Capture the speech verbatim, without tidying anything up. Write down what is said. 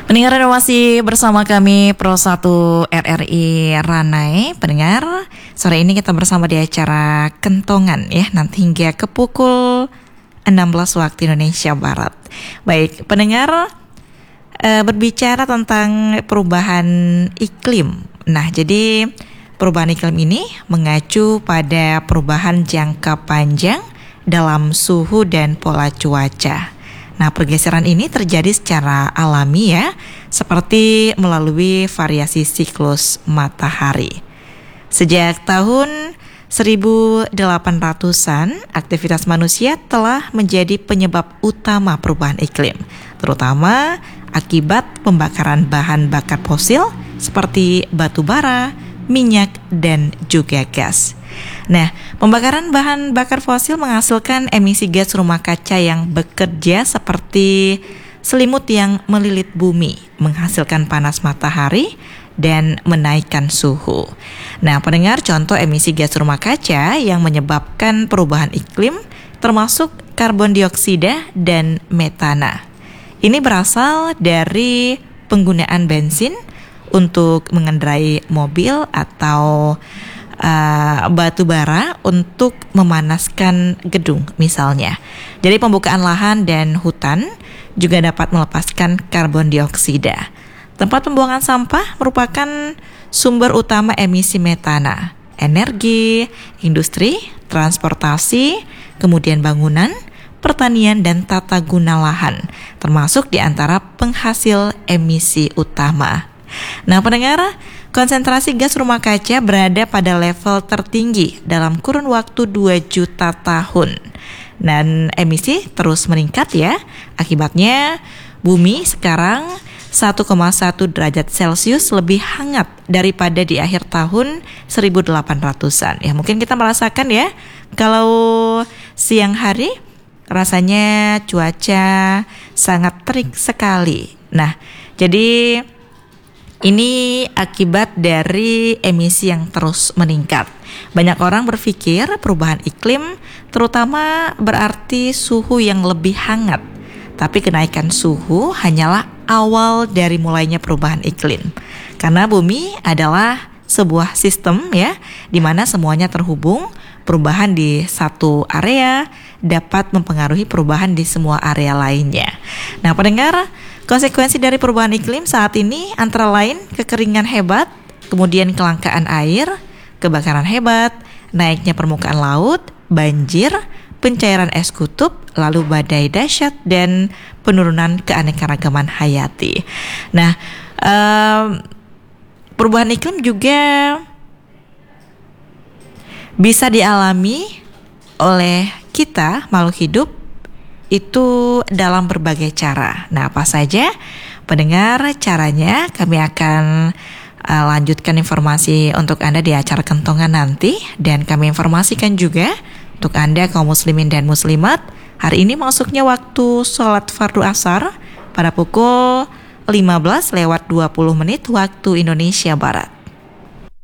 Pendengar, masih bersama kami Pro satu R R I Ranai. Pendengar, sore ini kita bersama di acara Kentongan ya, nanti hingga ke pukul enam belas waktu Indonesia Barat. Baik, pendengar, e, berbicara tentang perubahan iklim. Nah, jadi perubahan iklim ini mengacu pada perubahan jangka panjang dalam suhu dan pola cuaca. Nah, pergeseran ini terjadi secara alami ya, seperti melalui variasi siklus matahari. Sejak tahun seribu delapan ratusan, aktivitas manusia telah menjadi penyebab utama perubahan iklim, terutama akibat pembakaran bahan bakar fosil seperti batu bara, minyak, dan juga gas. Nah, pembakaran bahan bakar fosil menghasilkan emisi gas rumah kaca yang bekerja seperti selimut yang melilit bumi, menghasilkan panas matahari dan menaikkan suhu. Nah, pendengar, contoh emisi gas rumah kaca yang menyebabkan perubahan iklim termasuk karbon dioksida dan metana. Ini berasal dari penggunaan bensin untuk mengendarai mobil atau Uh, batu bara untuk memanaskan gedung misalnya. Jadi pembukaan lahan dan hutan juga dapat melepaskan karbon dioksida. Tempat pembuangan sampah merupakan sumber utama emisi metana. Energi, industri, transportasi, kemudian bangunan, pertanian, dan tata guna lahan termasuk di antara penghasil emisi utama. Nah, pendengar, konsentrasi gas rumah kaca berada pada level tertinggi dalam kurun waktu dua juta tahun. Dan emisi terus meningkat ya. Akibatnya bumi sekarang satu koma satu derajat Celcius lebih hangat daripada di akhir tahun seribu delapan ratusan. Ya, mungkin kita merasakan ya, kalau siang hari rasanya cuaca sangat terik sekali. Nah, jadi ini akibat dari emisi yang terus meningkat. Banyak orang berpikir perubahan iklim terutama berarti suhu yang lebih hangat. Tapi kenaikan suhu hanyalah awal dari mulainya perubahan iklim. Karena bumi adalah sebuah sistem ya, di mana semuanya terhubung. Perubahan di satu area dapat mempengaruhi perubahan di semua area lainnya. Nah, pendengar, konsekuensi dari perubahan iklim saat ini antara lain kekeringan hebat, kemudian kelangkaan air, kebakaran hebat, naiknya permukaan laut, banjir, pencairan es kutub, lalu badai dahsyat, dan penurunan keanekaragaman hayati. Nah, um, perubahan iklim juga bisa dialami oleh kita makhluk hidup itu dalam berbagai cara. Nah, apa saja? Pendengar, caranya kami akan uh, lanjutkan informasi untuk Anda di acara Kentongan nanti. Dan kami informasikan juga untuk Anda kaum muslimin dan muslimat, hari ini masuknya waktu sholat fardu asar pada pukul lima belas lewat dua puluh menit waktu Indonesia Barat.